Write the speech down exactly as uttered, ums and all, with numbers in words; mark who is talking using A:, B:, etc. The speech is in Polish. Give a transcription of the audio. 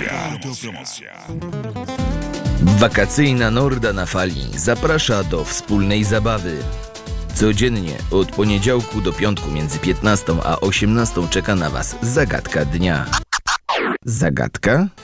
A: Wakacyjna Norda na Fali zaprasza do wspólnej zabawy. Codziennie od poniedziałku do piątku między piętnastą a osiemnastą czeka na Was zagadka dnia. Zagadka?